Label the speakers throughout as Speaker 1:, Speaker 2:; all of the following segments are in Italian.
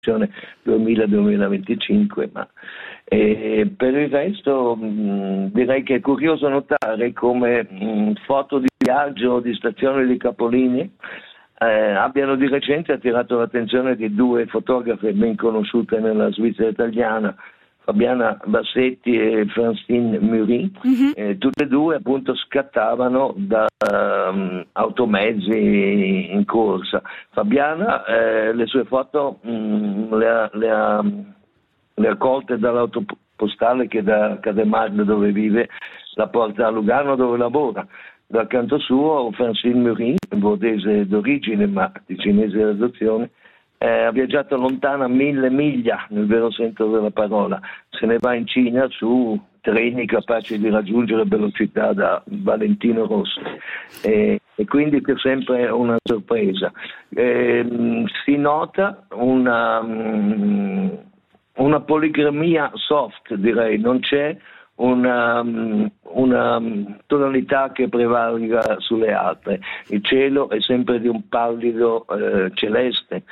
Speaker 1: edizione 2000-2025, ma per il resto direi che è curioso notare come foto di viaggio o di stazione di capolinea abbiano di recente attirato l'attenzione di due fotografe ben conosciute nella Svizzera italiana, Fabiana Bassetti e Francine Murin. Tutte e due appunto scattavano da automezzi in corsa. Fabiana le sue foto le ha colte dall'autopostale che da Cademarde, dove vive, la porta a Lugano, dove lavora. Dal canto suo Francine Murin, bordese d'origine ma di cinese d'adozione, ha viaggiato lontana 1000 miglia nel vero senso della parola. Se ne va in Cina su treni capaci di raggiungere velocità da Valentino Rossi, e quindi c'è sempre una sorpresa. Si nota una poligramia soft, direi, non c'è una tonalità che prevalga sulle altre. Il cielo è sempre di un pallido celeste.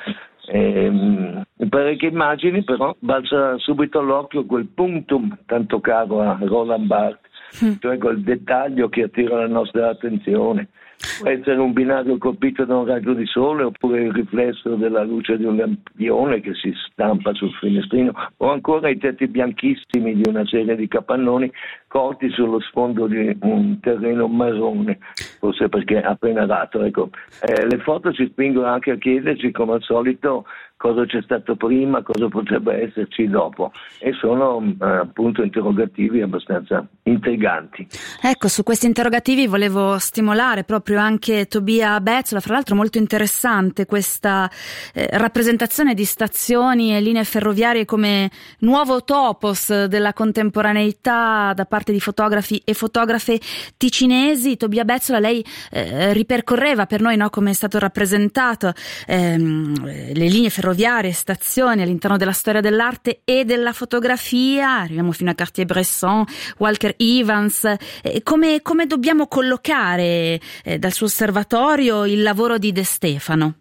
Speaker 1: In parecchie immagini però balza subito all'occhio quel punctum tanto caro a Roland Barthes, cioè quel dettaglio che attira la nostra attenzione. Può essere un binario colpito da un raggio di sole, oppure il riflesso della luce di un lampione che si stampa sul finestrino, o ancora i tetti bianchissimi di una serie di capannoni colti sullo sfondo di un terreno marrone, forse perché appena dato. Ecco. Le foto ci spingono anche a chiederci, come al solito, cosa c'è stato prima, cosa potrebbe esserci dopo, e sono appunto interrogativi abbastanza intriganti.
Speaker 2: Ecco, su questi interrogativi volevo stimolare proprio anche Tobia Bezzola. Fra l'altro molto interessante questa rappresentazione di stazioni e linee ferroviarie come nuovo topos della contemporaneità da parte di fotografi e fotografe ticinesi. Tobia Bezzola, lei ripercorreva per noi, no, come è stato rappresentato le linee ferroviarie, stazioni all'interno della storia dell'arte e della fotografia. Arriviamo fino a Cartier-Bresson, Walker Evans. Come dobbiamo collocare dal suo osservatorio il lavoro di De Stefano?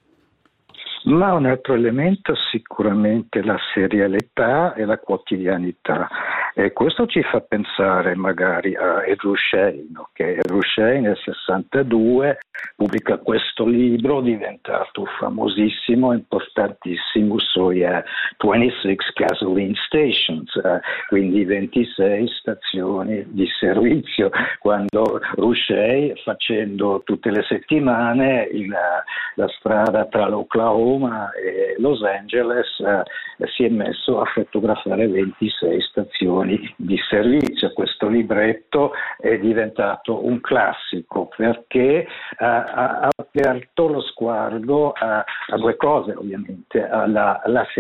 Speaker 3: Ma un altro elemento sicuramente la serialità e la quotidianità, e questo ci fa pensare magari a Ed Ruscha, che Ed Ruscha nel 62 pubblica questo libro diventato famosissimo, importantissimo, sui 26 gasoline stations, quindi 26 stazioni di servizio, quando Ruscha, facendo tutte le settimane la strada tra l'Oklahoma e Los Angeles, si è messo a fotografare 26 stazioni di servizio. Questo libretto è diventato un classico perché ha aperto lo sguardo a due cose, ovviamente, alla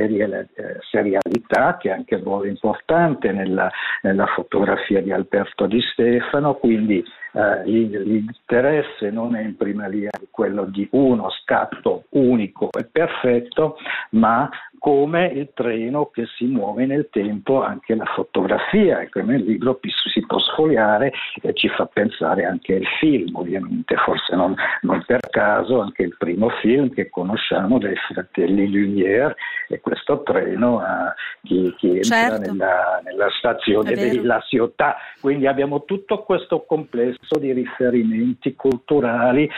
Speaker 3: serialità, che è anche un ruolo importante nella fotografia di Alberto Di Stefano, quindi l'interesse non è in prima linea di quello di uno scatto unico e perfetto, ma come il treno che si muove nel tempo, anche la fotografia. Ecco, nel libro si può sfogliare e ci fa pensare anche il film, ovviamente, forse non per caso anche il primo film che conosciamo dei fratelli Lumière è questo treno che entra nella stazione della città. Quindi abbiamo tutto questo complesso di riferimenti culturali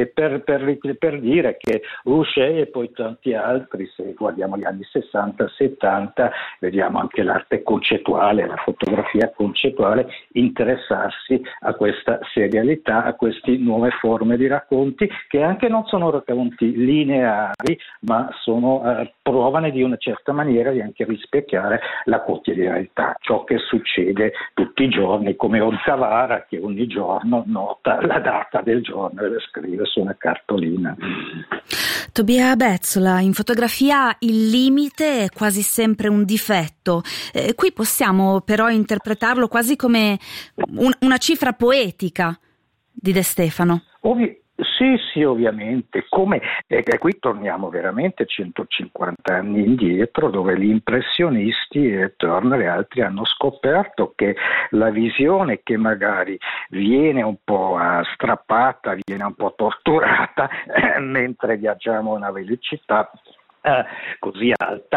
Speaker 3: per dire che Ruscha e poi tanti altri, se guardiamo gli anni 60-70, vediamo anche l'arte concettuale, la fotografia concettuale, interessarsi a questa serialità, a queste nuove forme di racconti, che anche non sono racconti lineari, ma provano di una certa maniera di anche rispecchiare la quotidianità, ciò che succede tutti i giorni, come Ottavara che ogni giorno nota la data del giorno e la scrive su una cartolina.
Speaker 2: Tobia Bezzola, in fotografia il limite è quasi sempre un difetto. Qui possiamo però interpretarlo quasi come una cifra poetica di De Stefano.
Speaker 3: Sì, ovviamente. Qui torniamo veramente 150 anni indietro, dove gli impressionisti e Turner e altri hanno scoperto che la visione, che magari viene un po' strappata, viene un po' torturata mentre viaggiamo a una velocità così alta,